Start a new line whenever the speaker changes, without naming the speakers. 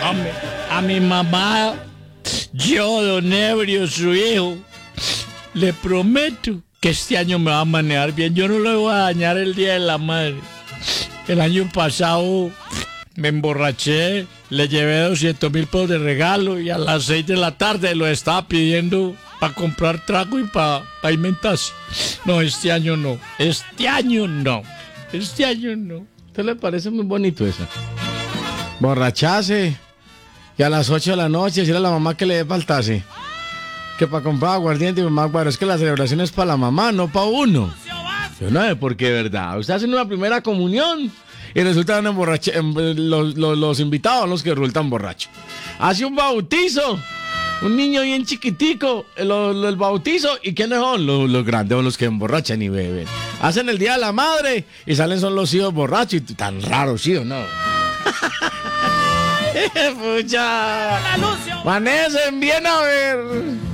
Hombre, a mi mamá, yo, don Ebrio, su hijo, le prometo que este año me va a manejar bien. Yo no le voy a dañar el Día de la Madre. El año pasado me emborraché, le llevé 200,000 pesos de regalo y a las 6 de la tarde lo estaba pidiendo para comprar trago y para alimentarse. No, este año no. Este año no. Este año no.
¿Usted le parece muy bonito eso? Borracharse y a las 8 de la noche decirle a la mamá que le dé faltase. Que para comprar aguardiente y mamá, bueno, es que la celebración es para la mamá, no para uno. Yo no sé por qué, ¿verdad? Usted hace una primera comunión y resultan los invitados los que resultan borrachos. Hace un bautizo, un niño bien chiquitico, el bautizo, ¿y quiénes son? Los grandes son los que emborrachan y beben. Hacen el Día de la Madre y salen son los hijos borrachos y tan raros, ¿sí o no? Pucha. Vanessa, bien a ver.